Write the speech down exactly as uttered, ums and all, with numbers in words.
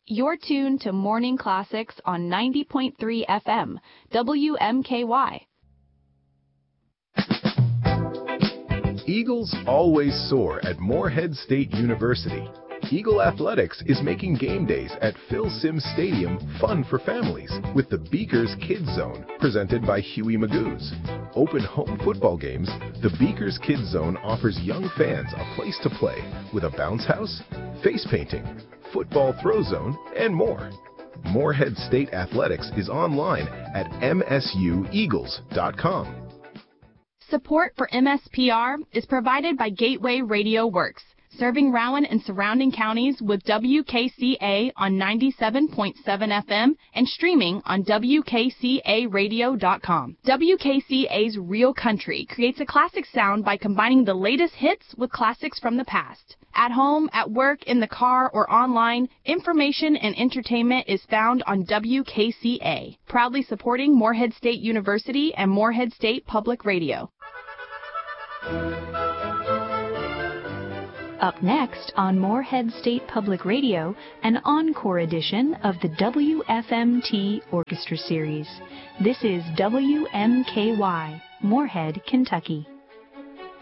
You're tuned to Morning Classics on ninety point three F M, W M K Y. Eagles always soar at Morehead State University. Eagle Athletics is making game days at Phil Simms Stadium fun for families with the Beakers Kids Zone presented by Huey Magoo's. Open home football games, the Beakers Kids Zone offers young fans a place to play with a bounce house, face painting, football throw zone, and more. Morehead State Athletics is online at M S U eagles dot com. Support for M S P R is provided by Gateway Radio Works, serving Rowan and surrounding counties with W K C A on ninety-seven point seven F M and streaming on W K C A radio dot com. W K C A's Real Country creates a classic sound by combining the latest hits with classics from the past. At home, at work, in the car, or online, information and entertainment is found on W K C A, proudly supporting Morehead State University and Morehead State Public Radio. Up next on Morehead State Public Radio, an encore edition of the W F M T Orchestra Series. This is W M K Y, Morehead, Kentucky.